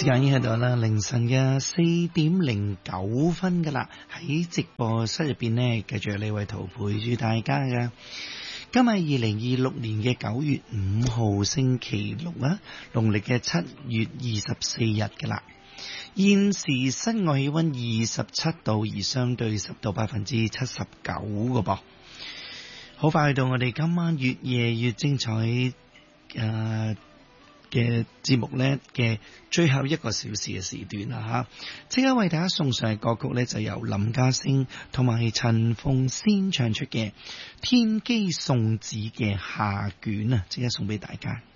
時間已經喺度啦，凌晨嘅4:09噶啦，喺直播室入邊呢，繼續有李偉圖陪住大家噶。今日2026年嘅9月5號星期六啊，農曆嘅7月24日噶啦。現時室外氣溫27度，而相對濕度79%噶噃。好快去到我哋今晚越夜越精彩嘅節目呢嘅最後1個小時嘅時段啦吓，即刻為大家送上嘅歌曲呢，就由林家聲同埋陳鳳仙唱出嘅《天機送子》嘅下卷啊，即刻送俾大家。